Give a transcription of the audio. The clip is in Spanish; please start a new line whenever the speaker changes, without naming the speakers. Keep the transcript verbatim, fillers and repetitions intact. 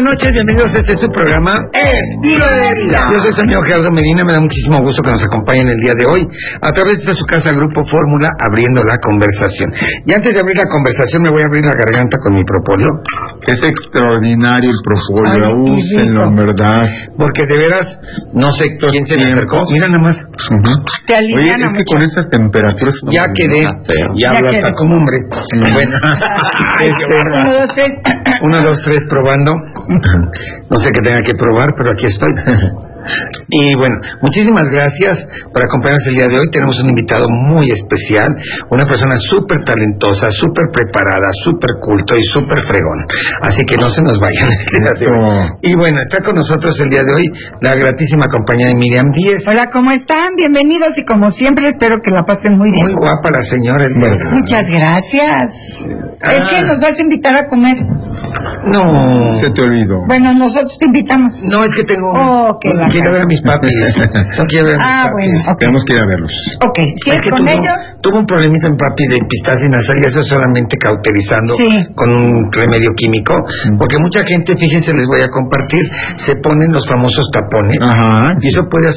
noches, bienvenidos a este su programa Estilo de Vida. Yo soy su amigo Gerardo Medina, me da muchísimo gusto que nos acompañen el día de hoy a través de su casa Grupo Fórmula, abriendo la conversación. Y antes de abrir la conversación me voy a abrir la garganta con mi propóleo.
Es extraordinario el propóleo, úsenlo en verdad.
Porque de veras, no sé
Estos
quién se me
tiempos.
acercó. Mira nada más.
Uh-huh.
Te
Oye,
aliviana
es que
mucho.
con esas temperaturas...
Ya quedé,
feo.
ya hablo hasta
quedé.
como hombre. Bueno, este,
Uno, dos, tres.
uno, dos, tres, probando. No sé qué tenga que probar, pero aquí estoy. Y bueno, muchísimas gracias por acompañarnos el día de hoy. Tenemos un invitado muy especial, una persona súper talentosa, súper preparada, súper culto y súper fregón. Así que no se nos vayan el día de hoy. Y bueno, está con nosotros el día de hoy la gratísima compañía de Miriam Díez.
Hola, ¿cómo están? Bienvenidos y como siempre espero que la pasen muy bien.
Muy guapa la señora. El día de hoy.
Muchas gracias.
Ah.
Es que nos vas a invitar a comer.
No,
Se te olvidó.
Bueno, nosotros te invitamos.
no, es que tengo...
Oh, que la
quiero ver a mis papis. No quiero ver a mis
Ah,
papis.
bueno, ok.
Tenemos que ir a verlos.
Ok, si es,
Es que
con
tuvo,
ellos.
tuvo un problemita en papi de pistacia nasal y eso es solamente cauterizando
Sí.
con un remedio químico, porque mucha gente, fíjense, les voy a compartir, se ponen los famosos tapones
Ajá.
y eso puede